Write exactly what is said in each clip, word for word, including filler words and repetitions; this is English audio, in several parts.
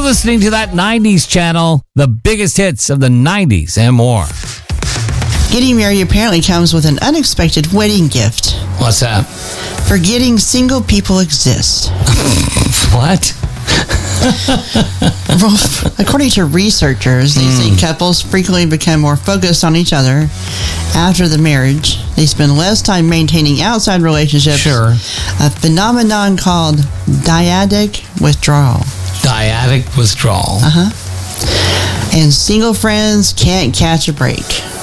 listening to That nineties Channel, the biggest hits of the nineties and more. Getting married apparently comes with an unexpected wedding gift. What's that? Forgetting single people exist. What? Well, according to researchers, they mm. say couples frequently become more focused on each other after the marriage. They spend less time maintaining outside relationships. Sure. A phenomenon called dyadic withdrawal. Dyadic withdrawal. Uh-huh. And single friends can't catch a break.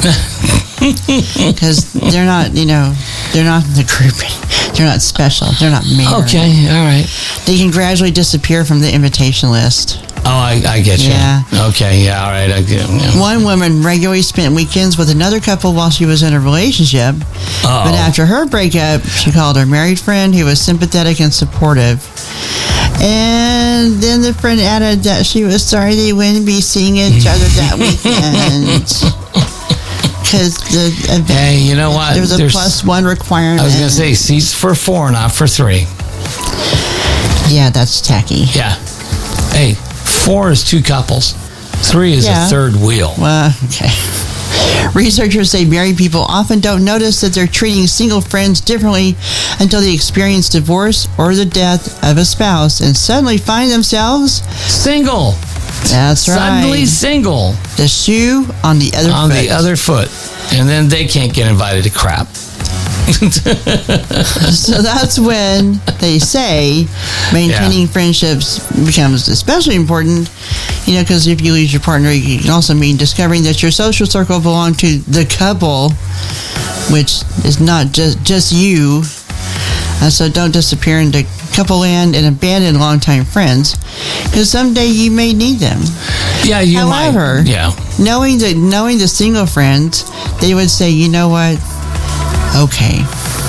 Because they're not, you know, they're not in the group. They're not special. They're not married. Okay, all right. They can gradually disappear from the invitation list. Oh, I, I get you. Yeah. Okay, yeah, all right. I get, yeah. One woman regularly spent weekends with another couple while she was in a relationship. Uh-oh. But after her breakup, she called her married friend who was sympathetic and supportive. And then the friend added that she was sorry they wouldn't be seeing each other that weekend. Because the event, hey, you know what? There was a There's, plus one requirement. I was going to say seats for four, not for three. Yeah, that's tacky. Yeah. Hey, four is two couples. Three is yeah. a third wheel. Well, okay. Researchers say married people often don't notice that they're treating single friends differently until they experience divorce or the death of a spouse and suddenly find themselves single. That's right. Suddenly single. The shoe on the other on foot. On the other foot. And then they can't get invited to crap. So that's when they say maintaining yeah. friendships becomes especially important, you know, because if you lose your partner, it can also mean discovering that your social circle belongs to the couple, which is not just, just you. Uh, so don't disappear into couple land and abandon longtime friends, because someday you may need them. Yeah, you However, might. Yeah. knowing that knowing the single friends, they would say, you know what? Okay.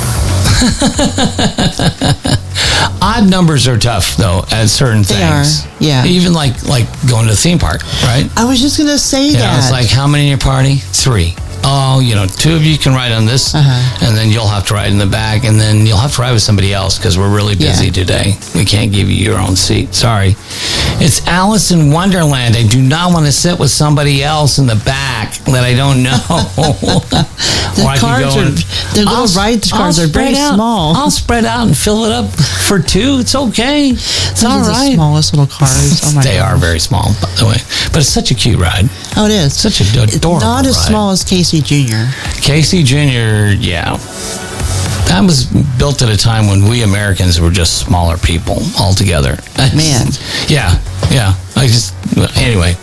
Odd numbers are tough, though, at certain they things. Are, yeah. Even like like going to the theme park, right? I was just going to say yeah, that. It's like, how many in your party? Three. Oh, you know, two of you can ride on this, uh-huh. and then you'll have to ride in the back, and then you'll have to ride with somebody else because we're really busy yeah. today. We can't give you your own seat. Sorry. It's Alice in Wonderland. I do not want to sit with somebody else in the back that I don't know. The cars are, the little ride cars are very out, small. I'll spread out and fill it up for two. It's okay. It's Those all are right. The smallest little cars. Oh my they God. are very small, by the way. But it's such a cute ride. Oh, it is. Such a adorable It's not as ride. small as Casey Junior Casey Junior, yeah. That was built at a time when we Americans were just smaller people altogether. Man. Yeah, yeah. I just, anyway.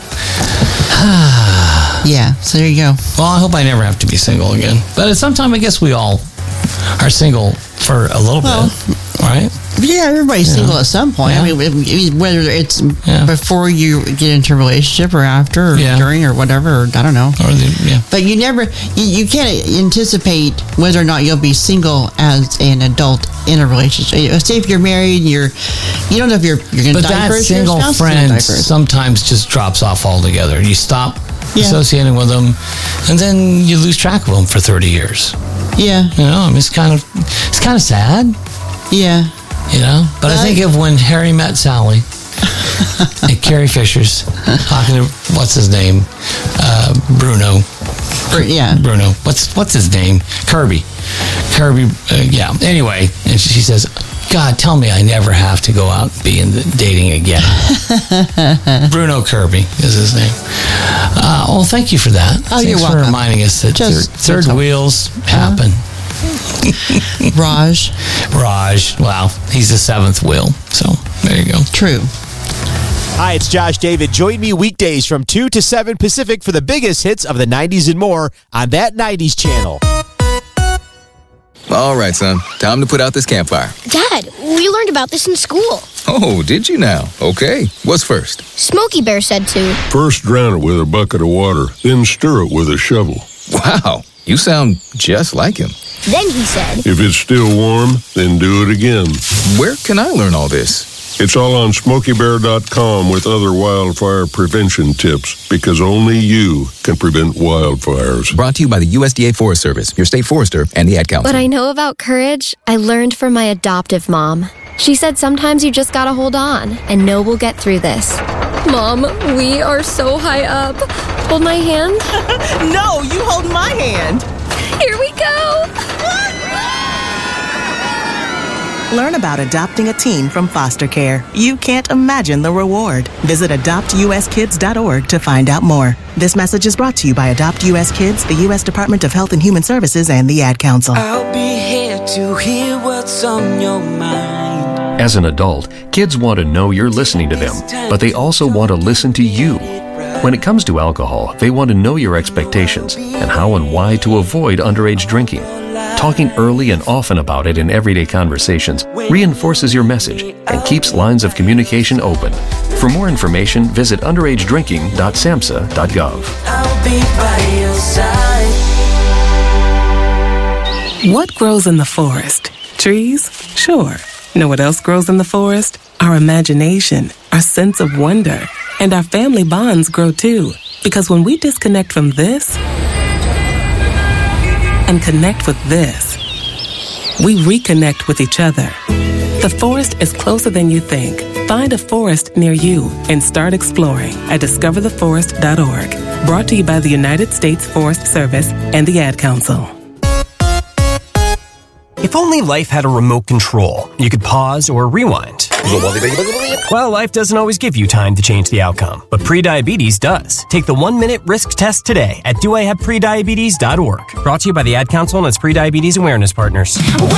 Yeah, so there you go. Well, I hope I never have to be single again. But at some time, I guess we all are single for a little well, bit, right? Yeah, everybody's yeah. single at some point. Yeah. I mean, whether it's yeah. before you get into a relationship or after or yeah. during or whatever, or I don't know. Or the, yeah. But you never, you, you can't anticipate whether or not you'll be single as an adult in a relationship. Say if you're married, you're, you don't know if you're you're going to die But that first. single friend sometimes just drops off altogether. You stop yeah. associating with them, and then you lose track of them for thirty years. Yeah, you know, I mean, it's kind of it's kind of sad. Yeah. You know, but, but I think I, of when Harry met Sally at Carrie Fisher's talking to what's his name, uh, Bruno. Br- yeah, Bruno. What's what's his name? Kirby. Kirby. Uh, yeah. Anyway, and she says, "God, tell me I never have to go out and be in the dating again." Bruno Kirby is his name. Uh, well, thank you for that. Oh, Thanks you're for welcome. reminding us that Just, third, third wheels happen. Uh-huh. Raj. Raj. Wow. He's the seventh wheel. So there you go. True. Hi, it's Josh David. Join me weekdays from two to seven Pacific for the biggest hits of the nineties and more on That nineties Channel. All right, son. Time to put out this campfire. Dad, we learned about this in school. Oh, did you now? Okay. What's first? Smokey Bear said to. First drown it with a bucket of water, then stir it with a shovel. Wow. You sound just like him. Then he said, if it's still warm, then do it again. Where can I learn all this? It's all on Smokey Bear dot com with other wildfire prevention tips, because only you can prevent wildfires. Brought to you by the U S D A Forest Service, your state forester, and the Ad Council. What I know about courage, I learned from my adoptive mom. She said sometimes you just gotta hold on and know we'll get through this. Mom, we are so high up. Hold my hand. No, you hold my hand. Here we go. Learn about adopting a teen from foster care. You can't imagine the reward. Visit adopt u s kids dot org to find out more. This message is brought to you by Adopt U S Kids, the U S Department of Health and Human Services, and the Ad Council. I'll be here to hear what's on your mind. As an adult, kids want to know you're listening to them, but they also want to listen to you. When it comes to alcohol, they want to know your expectations and how and why to avoid underage drinking. Talking early and often about it in everyday conversations reinforces your message and keeps lines of communication open. For more information, visit underage drinking dot samhsa dot gov. I'll be by your side. What grows in the forest? Trees? Sure. Know what else grows in the forest? Our imagination, our sense of wonder, and our family bonds grow too. Because when we disconnect from this and connect with this, we reconnect with each other. The forest is closer than you think. Find a forest near you and start exploring at discover the forest dot org. Brought to you by the United States Forest Service and the Ad Council. If only life had a remote control, you could pause or rewind. Well, life doesn't always give you time to change the outcome, but prediabetes does. Take the one-minute risk test today at do I have prediabetes dot org. Brought to you by the Ad Council and its prediabetes awareness partners.